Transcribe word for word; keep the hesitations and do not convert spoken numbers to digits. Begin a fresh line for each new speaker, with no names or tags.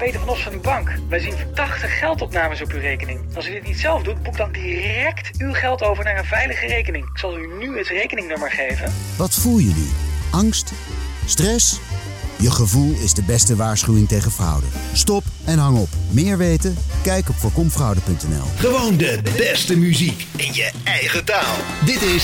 Peter van Os van uw bank. Wij zien verdachte geldopnames op uw rekening. Als u dit niet zelf doet, boek dan direct uw geld over naar een veilige rekening. Ik zal u nu het rekeningnummer geven.
Wat voel je nu? Angst? Stress? Je gevoel is de beste waarschuwing tegen fraude. Stop en hang op. Meer weten? Kijk op voorkomfraude punt n l.
Gewoon de beste muziek in je eigen taal. Dit is